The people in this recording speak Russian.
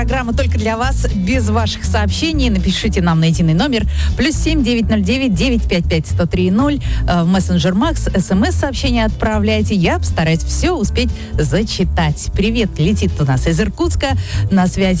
Программа только для вас, без ваших сообщений. Напишите нам на единый номер +7 909 955 1030 в мессенджер Макс. СМС-сообщение отправляйте. Я постараюсь все успеть зачитать. Привет летит у нас из Иркутска. На связи